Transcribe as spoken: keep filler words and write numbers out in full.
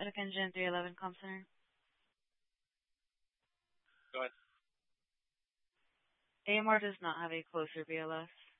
Attic Engine three eleven Com Center. Go ahead. A M R does not have a closer B L S.